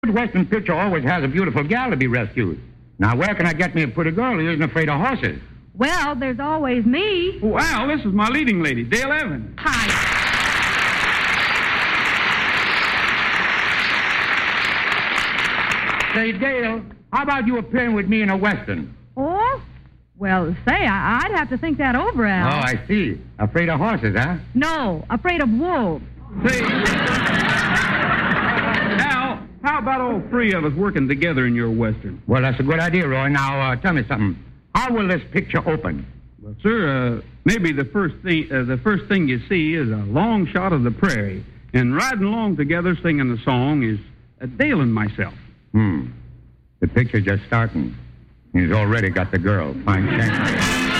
good Western picture always has a beautiful gal to be rescued. Now, where can I get me a pretty girl who isn't afraid of horses? Well, there's always me. Oh, Al, this is my leading lady, Dale Evans. Hi. Say, Dale, how about you appearing with me in a Western? Oh? Well, say, I'd have to think that over, Al. Oh, I see. Afraid of horses, huh? No, afraid of wolves. Say, Al, how about all three of us working together in your Western? Well, that's a good idea, Roy. Now, tell me something. How will this picture open? Well, sir, maybe the first thing you see is a long shot of the prairie, and riding along together singing the song is Dale and myself. The picture's just starting. He's already got the girl. Fine chance.